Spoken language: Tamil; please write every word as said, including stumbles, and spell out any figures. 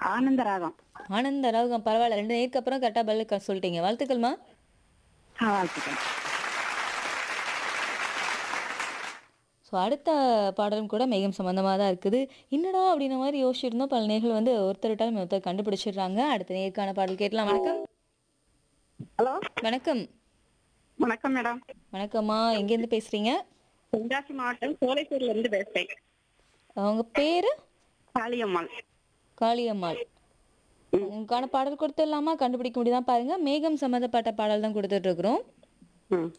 ஆனந்த ராகம். ஆனந்த ராகம் பரவாயில்ல. ரெண்டு நேருக்கு அப்புறம் கரெக்டா பதில் க சொல்லிட்டீங்க. வாழ்த்துக்கள்மா. ஆ வாழ்த்துக்கள். ஸோ அடுத்த பாடலும் கூட மேகம் சம்மந்தமா தான் இருக்குது. என்னடா அப்படின்ன மாரி யோசிச்சிருந்தோம். பல நேயர்கள் வந்து ஒருத்தர் விட்டாலும் ஒருத்தர் கண்டுபிடிச்சிடுறாங்க. அடுத்த நேயருக்கான பாடல் கேட்கலாம். வணக்கம். ஹலோ, வணக்கம். வணக்கம் மேடம். வணக்கம்மா. எங்கேருந்து பேசுறீங்க? தென்காசி மாவட்டம் சோலைசூர்ல இருந்து பேசுறேன். உங்க பேரு? காளியம்மாள். காளியம்மாள். ம். உங்களுக்கான பாடல் கொடுத்துடலாமா? கண்டுபிடிக்க முடியுதா பாருங்க. மேகம் சம்மந்தப்பட்ட பாடல் தான் கொடுத்துட்டு இருக்கிறோம். ம்.